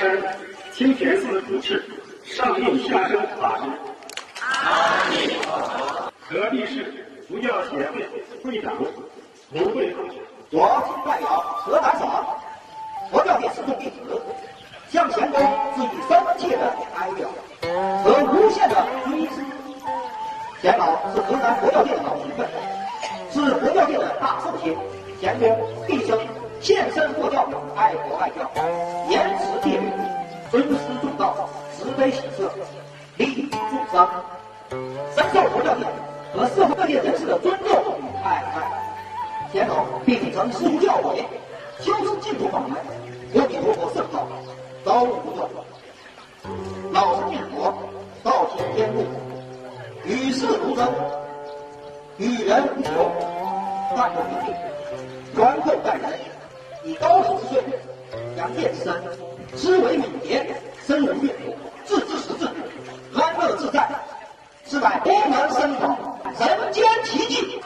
承清田寺主持上印下生法师。阿弥陀佛。河地市佛教协会会长卢慧慧。 我代表河南省佛教界始终弟子，向贤公致以深切的哀悼和无限的追思。贤老是河南佛教界的老前辈，是佛教界的大圣贤。贤公毕生献身佛教，爱国爱教，严持戒律，尊师重道，慈悲喜舍，利益众生，深受佛教界和社会各界人士的尊重与爱戴。贤老并秉承师父教诲，修持净土法门，阿弥陀佛圣道，朝无不断。老生念佛，道体天路，与世无争，与人无求，淡泊名利，宽厚待人，以高手之岁，扬剑之身，思维敏捷，深入阅读，置之实质，安乐自在，是乃功能深广，人间奇迹。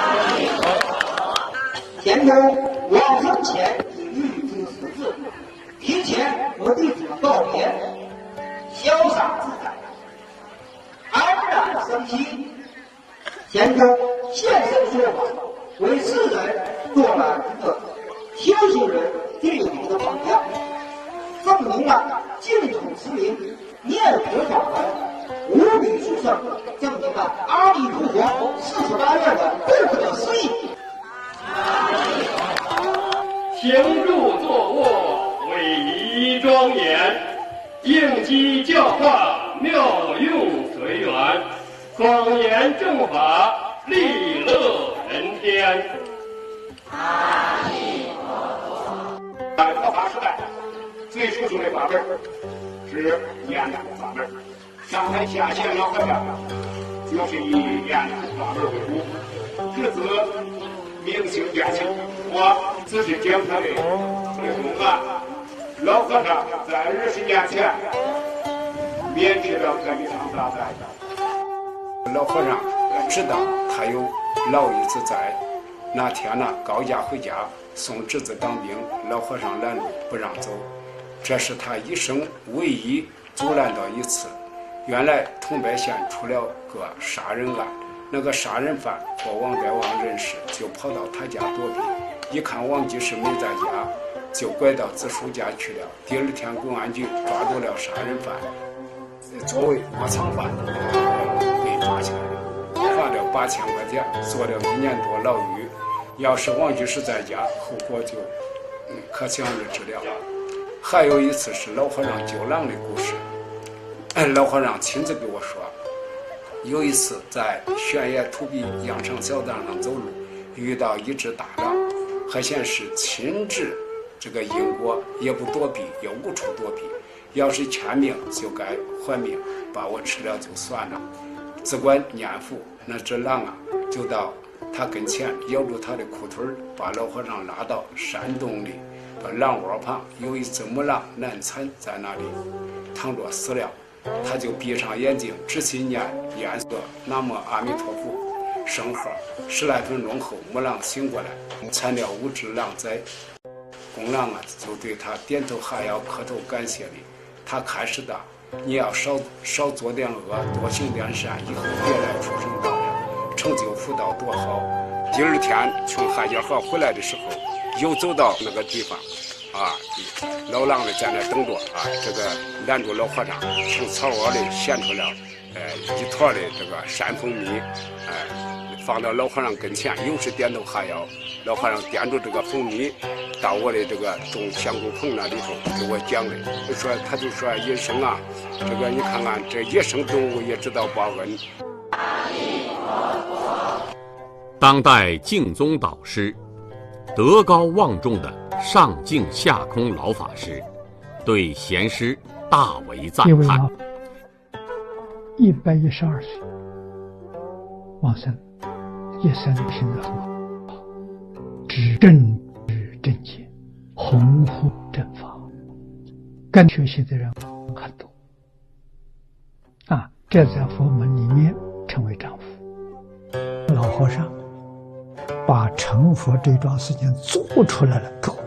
贤公往生前已预知时至，提前和弟子们告别，潇洒自在，安然生息。贤公现身说法，为世人做了一个修行人最有名的榜样，证明了净土之名，念佛法门无比殊胜，证明了阿弥陀佛48愿的不可思议。 行住坐卧，威仪庄严，应机教化，妙用随缘，广言正法，利乐人天。阿弥陀佛。佛法时代最殊胜的法门是念佛法门，上台下线老和尚就是以念佛法门为主，至此明星变性。我仔细讲他的内容啊，老和尚在20年前免去了这一场大灾。 老和尚知道他有老一子在，那天呢高家回家送侄子当兵，老和尚拦路不让走，这是他一生唯一阻拦到一次。原来桐柏县出了个杀人案，那个杀人犯和王德旺认识，就跑到他家躲避，一看王居士没在家，就拐到子叔家去了。第二天公安局抓住了杀人犯，作为窝藏犯被抓起来了，罚了8000块钱，坐了1年多牢狱。要是王居士在家，后果就可想而知了。还有一次是老和尚救狼的故事，老和尚亲自给我说，有一次在悬崖土壁羊肠小道上走路，遇到一只大狼，还显示亲治这个因果，也不躲避，也无处躲避，要是欠命就该还命，把我吃了就算了。只管念佛，那只狼啊就到他跟前咬住他的裤腿，把老和尚拉到山洞里，把狼窝旁有一只母狼难产在那里躺着死了，他就闭上眼睛仔细念念诵南无阿弥陀佛圣号，10来分钟后母狼醒过来，产了5只狼崽。公狼啊就对他点头哈腰磕头感谢你，他开始的你要少做点恶，多行点善，以后别来出生道了，成就福道多好。第二天从汉家河回来的时候，又走到那个地方啊，老狼的在那等着啊，这个拦住老和尚，从草窝里衔出了一坨的这个山蜂蜜，放到老和尚跟前，又是点头哈腰。老和尚点住这个蜂蜜，到我的这个种香菇棚那里头给我讲的，他就说野生啊，这个你看看这野生动物也知道报恩。 当代净宗导师，德高望重的上净下空老法师，对贤师大为赞叹。 112岁往生，一生行得很好，知正知正见，弘护正法，跟学习的人很多啊，这在佛门里面称为丈夫。老和尚把成佛这桩事情做出来了，够